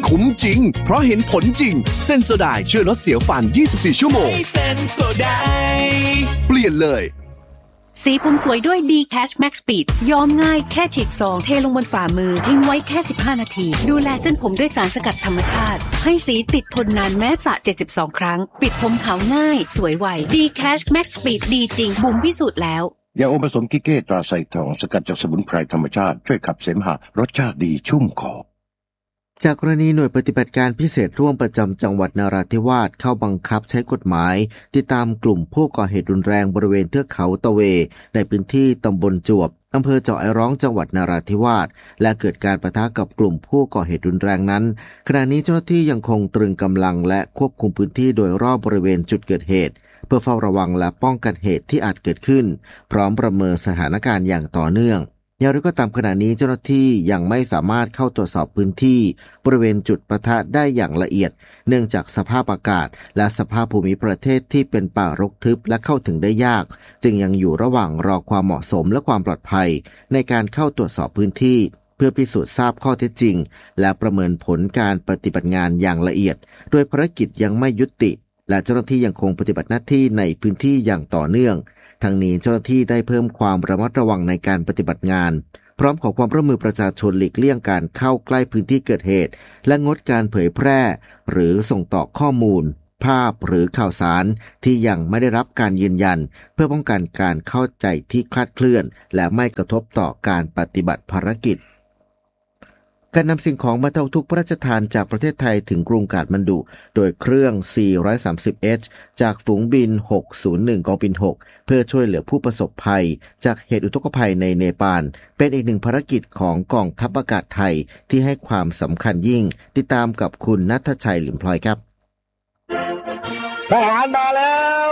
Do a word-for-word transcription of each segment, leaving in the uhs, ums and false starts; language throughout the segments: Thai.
คุ้มจริงเพราะเห็นผลจริงเซนโซไดช่วยลดเสียวฟันยี่สิบสี่ชั่วโมงเซนโซไดเปลี่ยนเลยสีผมสวยด้วย D Cash Max Speed ย้อมง่ายแค่ฉีกซองเทลงบนฝ่ามือทิ้งไว้แค่สิบห้านาทีดูแลเส้นผมด้วยสารสกัดธรรมชาติให้สีติดทนนานแม้สระเจ็ดสิบสองครั้งปิดผมขาวง่ายสวยไว D Cash Max Speed ดีจริงบุ๋มพิสูจน์แล้วยาอมผสมกิเก้ตราไซทองสกัดจากสมุนไพรธรรมชาติช่วยขับเสมหะรสชาติดีชุ่มคอจากกรณีหน่วยปฏิบัติการพิเศษร่วมประจำจังหวัดนราธิวาสเข้าบังคับใช้กฎหมายติดตามกลุ่มผู้ก่อเหตุรุนแรงบริเวณเทือกเขาตะเวในพื้นที่ตำบลจวบอำเภอเจาะไอร้องจังหวัดนราธิวาสและเกิดการปะทะกับกลุ่มผู้ก่อเหตุรุนแรงนั้นขณะนี้เจ้าหน้าที่ยังคงตรึงกำลังและควบคุมพื้นที่โดยรอบบริเวณจุดเกิดเหตุเพื่อเฝ้าระวังและป้องกันเหตุที่อาจเกิดขึ้นพร้อมประเมินสถานการณ์อย่างต่อเนื่องอย่างไรก็ตามขณะนี้เจ้าหน้าที่ยังไม่สามารถเข้าตรวจสอบพื้นที่บริเวณจุดปะทะได้อย่างละเอียดเนื่องจากสภาพอากาศและสภาพภูมิประเทศที่เป็นป่ารกทึบและเข้าถึงได้ยากจึงยังอยู่ระหว่างรอความเหมาะสมและความปลอดภัยในการเข้าตรวจสอบพื้นที่เพื่อพิสูจน์ทราบข้อเท็จจริงและประเมินผลการปฏิบัติงานอย่างละเอียดโดยภารกิจยังไม่ยุติและเจ้าหน้าที่ยังคงปฏิบัติหน้าที่ในพื้นที่อย่างต่อเนื่องทั้งนี้เจ้าหน้าที่ได้เพิ่มความระมัดระวังในการปฏิบัติงานพร้อมขอความร่วมมือประชาชนหลีกเลี่ยงการเข้าใกล้พื้นที่เกิดเหตุและงดการเผยแพร่หรือส่งต่อข้อมูลภาพหรือข่าวสารที่ยังไม่ได้รับการยืนยันเพื่อป้องกันการเข้าใจที่คลาดเคลื่อนและไม่กระทบต่อการปฏิบัติภารกิจการนำสิ่งของบรรเทาทุกข์พระราชทานจากประเทศไทยถึงกรุงกาฐมาณฑุโดยเครื่อง สี่ร้อยสามสิบเอช จากฝูงบิน หกศูนย์หนึ่ง กองบิน หกเพื่อช่วยเหลือผู้ประสบภัยจากเหตุอุทกภัยในเนปาลเป็นอีกหนึ่งภารกิจของกองทัพอากาศไทยที่ให้ความสำคัญยิ่งติดตามกับคุณณัฐชัยหลิมพลอยครับทหารมาแล้ว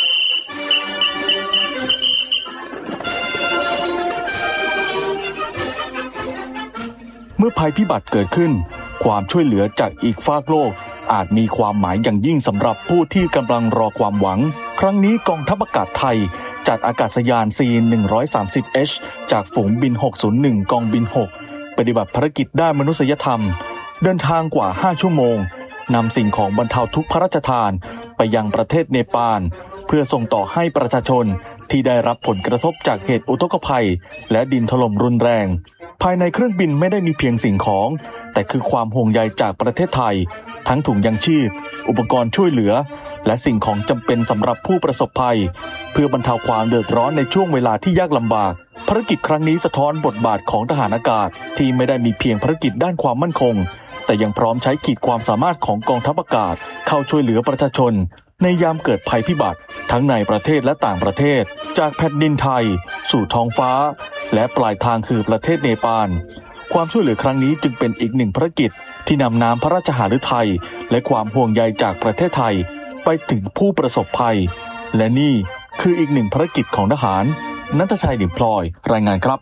เมื่อภัยพิบัติเกิดขึ้นความช่วยเหลือจากอีกฟากโลกอาจมีความหมายอย่างยิ่งสำหรับผู้ที่กำลังรอความหวังครั้งนี้กองทัพอากาศไทยจัดอากาศยาน ซี หนึ่งร้อยสามสิบเอช จากฝูงบิน หกศูนย์หนึ่ง กองบิน หกปฏิบัติภารกิจด้านมนุษยธรรมเดินทางกว่าห้าชั่วโมงนำสิ่งของบรรเทาทุกข์พระราชทานไปยังประเทศเนปาลเพื่อส่งต่อให้ประชาชนที่ได้รับผลกระทบจากเหตุอุทกภัยและดินถล่มรุนแรงภายในเครื่องบินไม่ได้มีเพียงสิ่งของแต่คือความห่วงใยจากประเทศไทยทั้งถุงยังชีพอุปกรณ์ช่วยเหลือและสิ่งของจำเป็นสำหรับผู้ประสบภัยเพื่อบรรเทาความเดือดร้อนในช่วงเวลาที่ยากลำบากภารกิจครั้งนี้สะท้อนบทบาทของทหารอากาศที่ไม่ได้มีเพียงภารกิจด้านความมั่นคงแต่ยังพร้อมใช้ขีดความสามารถของกองทัพอากาศเข้าช่วยเหลือประชาชนในยามเกิดภัยพิบัติทั้งในประเทศและต่างประเทศจากแผ่นดินไทยสู่ท้องฟ้าและปลายทางคือประเทศเนปาลความช่วยเหลือครั้งนี้จึงเป็นอีกหนึ่งภารกิจที่นำน้ำพระราชหฤทัยและความห่วงใยจากประเทศไทยไปถึงผู้ประสบภัยและนี่คืออีกหนึ่งภารกิจของทหารณัฐชัย หลิมพลอยรายงานครับ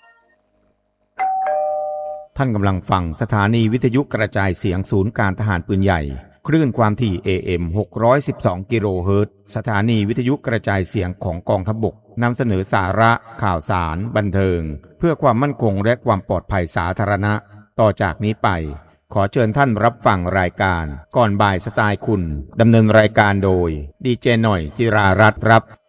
ท่านกำลังฟังสถานีวิทยุกระจายเสียงศูนย์การทหารปืนใหญ่คลื่นความถี่ เอ เอ็ม หกร้อยสิบสองกิโลเฮิรตซ์สถานีวิทยุกระจายเสียงของกองทัพบกนำเสนอสาระข่าวสารบันเทิงเพื่อความมั่นคงและความปลอดภัยสาธารณะต่อจากนี้ไปขอเชิญท่านรับฟังรายการก่อนบ่ายสไตล์คุณดำเนินรายการโดยดีเจหน่อยจิรารัตน์ครับ